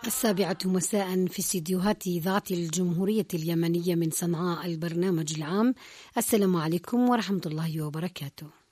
7 مساء في استديوهات إذاعة الجمهورية اليمنية من صنعاء البرنامج العام. السلام عليكم ورحمة الله وبركاته.